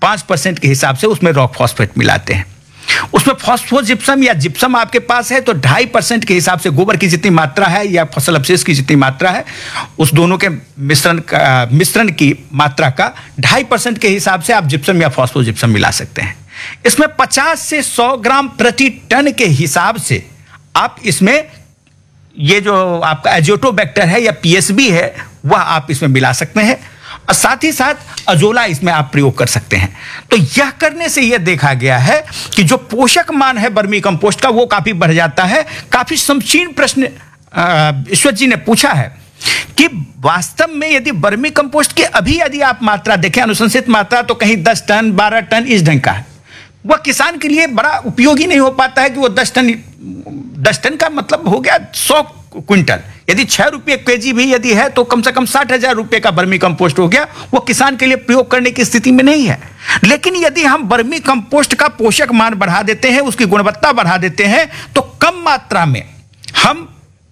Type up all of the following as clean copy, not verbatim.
5% के हिसाब से उसमें रॉक फॉस्फेट मिलाते हैं। उसमें फॉस्फोजिप्सम या जिप्सम आपके पास है तो 2.5% के हिसाब से गोबर की जितनी मात्रा है या फसल अवशेष की जितनी मात्रा है, उस दोनों के मिश्रण की मात्रा का 2.5% के हिसाब से आप जिप्सम या फॉस्फोजिप्सम मिला सकते हैं। इसमें 50 से 100 ग्राम प्रति टन के हिसाब से आप इसमें ये जो आपका एजियोटोबैक्टर है या पीएसबी है वह आप इसमें मिला सकते हैं, और साथ ही साथ अजोला इसमें आप प्रयोग कर सकते हैं। तो यह करने से यह देखा गया है कि जो पोषक मान है वर्मी कंपोस्ट का वो काफी बढ़ जाता है। काफी समीचीन प्रश्न ईश्वर जी ने पूछा है कि वास्तव में यदि वर्मी कंपोस्ट की अभी यदि आप मात्रा देखें, अनुशंसित मात्रा तो कहीं 10 टन 12 टन इस ढंग का है। वह किसान के लिए बड़ा उपयोगी नहीं हो पाता है कि वो 10 टन का मतलब हो गया 100 क्विंटल। यदि 6 रुपये केजी भी यदि है तो कम से कम 60,000 रुपये का वर्मी कंपोस्ट हो गया, वो किसान के लिए प्रयोग करने की स्थिति में नहीं है। लेकिन यदि हम वर्मी कंपोस्ट का पोषक मान बढ़ा देते हैं, उसकी गुणवत्ता बढ़ा देते हैं, तो कम मात्रा में हम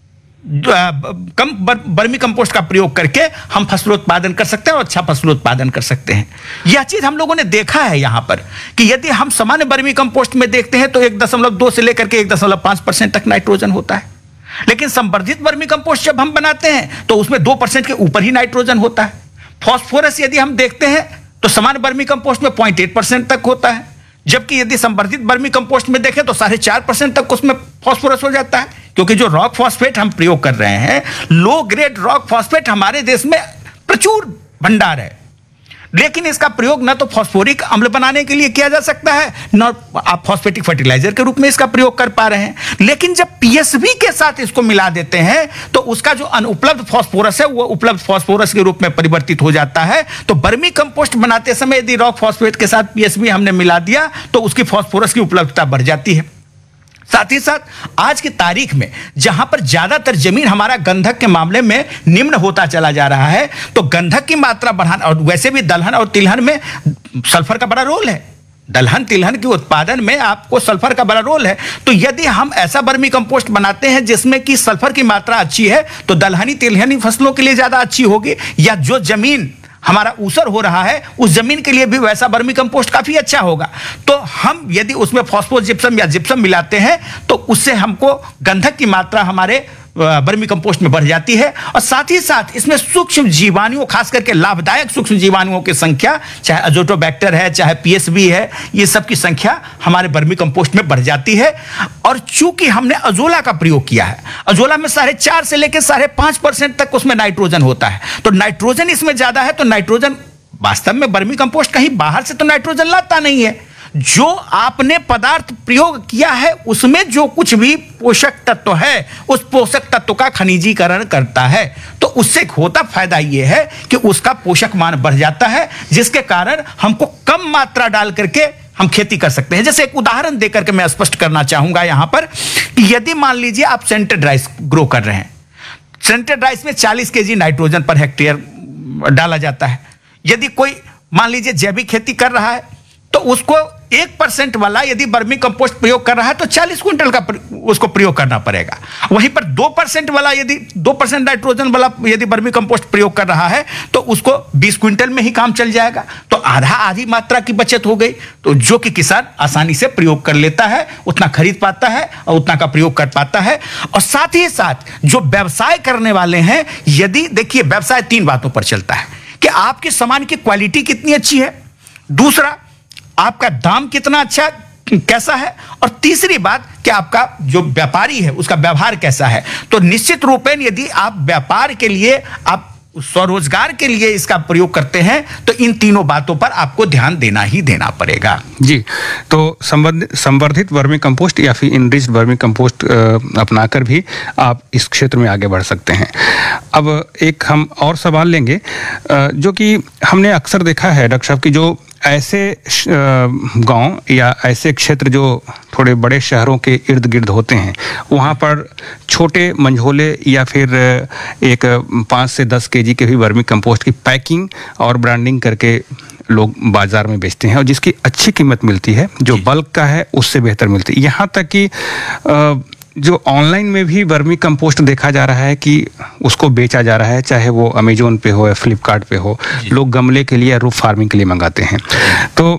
कम वर्मी कंपोस्ट का प्रयोग करके हम फसलोत्पादन कर सकते हैं और अच्छा फसलोत्पादन कर सकते हैं। यह चीज हम लोगों ने देखा है यहां पर कि यदि हम सामान्य वर्मी कंपोस्ट में देखते हैं तो 1.2 से लेकर के 1.5% तक नाइट्रोजन होता है, लेकिन संवर्धित वर्मी कंपोस्ट जब हम बनाते हैं तो उसमें 2% के ऊपर ही नाइट्रोजन होता है। फॉस्फोरस यदि हम देखते हैं तो सामान्य वर्मी कंपोस्ट में 0.8% तक होता है, जबकि यदि संवर्धित वर्मी कंपोस्ट में देखें तो 4.5% तक उसमें फॉस्फोरस हो जाता है। क्योंकि जो रॉक फॉस्फेट हम प्रयोग कर रहे हैं, लो ग्रेड रॉक फॉस्फेट हमारे देश में प्रचुर भंडार है, लेकिन इसका प्रयोग न तो फॉस्फोरिक अम्ल बनाने के लिए किया जा सकता है, न आप फॉस्फेटिक फर्टिलाइजर के रूप में इसका प्रयोग कर पा रहे हैं। लेकिन जब पीएसबी के साथ इसको मिला देते हैं तो उसका जो अनुपलब्ध फॉस्फोरस है वो उपलब्ध फॉस्फोरस के रूप में परिवर्तित हो जाता है। तो वर्मी कंपोस्ट बनाते समय यदि रॉक फॉस्फेट के साथ पीएसबी हमने मिला दिया तो उसकी फॉस्फोरस की उपलब्धता बढ़ जाती है। साथ ही साथ आज की तारीख में जहां पर ज्यादातर जमीन हमारा गंधक के मामले में निम्न होता चला जा रहा है, तो गंधक की मात्रा बढ़ाना, और वैसे भी दलहन और तिलहन में सल्फर का बड़ा रोल है, दलहन तिलहन के उत्पादन में आपको सल्फर का बड़ा रोल है। तो यदि हम ऐसा वर्मी कंपोस्ट बनाते हैं जिसमें कि सल्फर की मात्रा अच्छी है तो दलहनी तिलहनी फसलों के लिए ज्यादा अच्छी होगी, या जो जमीन हमारा ऊसर हो रहा है उस जमीन के लिए भी वैसा वर्मी कंपोस्ट काफी अच्छा होगा। तो हम यदि उसमें फॉस्फोजिप्सम या जिप्सम मिलाते हैं तो उससे हमको गंधक की मात्रा हमारे वर्मी कंपोस्ट में बढ़ जाती है, और साथ ही साथ इसमें सूक्ष्म जीवाणुओं, खास करके लाभदायक सूक्ष्म जीवाणुओं की संख्या, चाहे अजोटोबैक्टर है चाहे पीएसबी है, ये सब की संख्या हमारे वर्मी कंपोस्ट में बढ़ जाती है। और चूंकि हमने अजोला का प्रयोग किया है, अजोला में 4.5 से लेकर 5.5% तक उसमें नाइट्रोजन होता है, तो नाइट्रोजन इसमें ज्यादा है। तो नाइट्रोजन वास्तव में वर्मी कंपोस्ट कहीं बाहर से तो नाइट्रोजन लाता नहीं है, जो आपने पदार्थ प्रयोग किया है उसमें जो कुछ भी पोषक तत्व है उस पोषक तत्व का खनिजीकरण करता है। तो उससे होता फायदा यह है कि उसका पोषक मान बढ़ जाता है, जिसके कारण हमको कम मात्रा डाल करके हम खेती कर सकते हैं। जैसे एक उदाहरण देकर के मैं स्पष्ट करना चाहूंगा यहां पर कि यदि मान लीजिए आप सेंटेड राइस ग्रो कर रहे हैं, सेंटेड राइस में 40 kg नाइट्रोजन पर हेक्टेयर डाला जाता है। यदि कोई मान लीजिए जैविक खेती कर रहा है तो उसको 1% वाला यदि वर्मी कंपोस्ट प्रयोग कर रहा है तो 40 क्विंटल का उसको प्रयोग करना पड़ेगा। वहीं पर 2% वाला यदि 2% नाइट्रोजन वाला यदि वर्मी कंपोस्ट प्रयोग कर रहा है तो उसको 20 क्विंटल में ही काम चल जाएगा। तो आधी मात्रा की बचत हो गई, तो जो कि किसान आसानी से प्रयोग कर लेता है, उतना खरीद पाता है और उतना का प्रयोग कर पाता है। और साथ ही साथ जो व्यवसाय करने वाले हैं, यदि देखिए व्यवसाय 3 बातों पर चलता है कि आपके सामान की क्वालिटी कितनी अच्छी है, दूसरा आपका दाम कितना अच्छा कैसा है, और तीसरी बात कि आपका जो व्यापारी है उसका व्यवहार कैसा है। तो निश्चित रूप में यदि आप व्यापार के लिए, आप स्वरोजगार के लिए इसका प्रयोग करते हैं तो इन तीनों बातों पर आपको ध्यान देना ही देना पड़ेगा। जी, तो संवर्धित वर्मी कंपोस्ट या फिर इनरिच्ड वर्मी कंपोस्ट अपनाकर भी आप इस क्षेत्र में आगे बढ़ सकते हैं। अब एक हम और सवाल लेंगे जो कि हमने अक्सर देखा है डॉक्टर साहब की, जो ऐसे गांव या ऐसे क्षेत्र जो थोड़े बड़े शहरों के इर्द गिर्द होते हैं, वहाँ पर छोटे मंझोले या फिर एक 5 से 10 kg के भी वर्मी कंपोस्ट की पैकिंग और ब्रांडिंग करके लोग बाजार में बेचते हैं, और जिसकी अच्छी कीमत मिलती है, जो बल्क का है उससे बेहतर मिलती है। यहाँ तक कि जो ऑनलाइन में भी वर्मी कंपोस्ट देखा जा रहा है कि उसको बेचा जा रहा है, चाहे वो अमेजोन पे हो या फ्लिपकार्ट पे हो, लोग गमले के लिए या रूफ फार्मिंग के लिए मंगाते हैं। तो